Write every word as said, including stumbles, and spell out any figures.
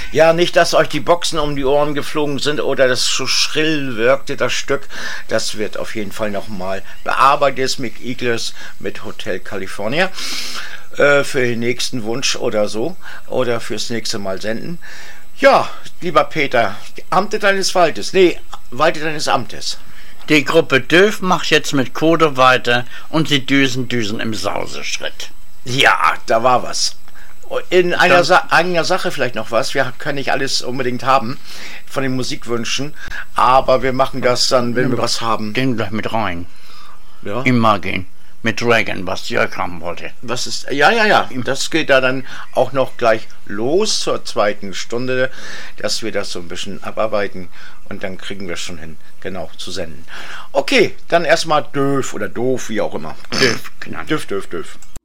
Ja, nicht, dass euch die Boxen um die Ohren geflogen sind oder das so schrill wirkte, das Stück. Das wird auf jeden Fall nochmal bearbeitet. Mick Eagles mit Hotel California. Äh, für den nächsten Wunsch oder so. Oder fürs nächste Mal senden. Ja, lieber Peter, Amte deines Waldes. Nee, Walde deines Amtes. Die Gruppe Döf macht jetzt mit Code weiter und sie düsen, düsen im Sauseschritt. Ja, da war was. In einer, Sa einer Sache vielleicht noch was. Wir können nicht alles unbedingt haben von den Musikwünschen, aber wir machen das dann, wenn wir was haben. Den gleich mit rein. Ja. Immer gehen. Mit Dragon, was Jörg haben wollte. Was ist? Ja, ja, ja. Das geht da dann auch noch gleich los zur zweiten Stunde, dass wir das so ein bisschen abarbeiten und dann kriegen wir schon hin, genau, zu senden. Okay, dann erstmal Döf oder Doof, wie auch immer. Döf, genau. Döf, Döf, Döf.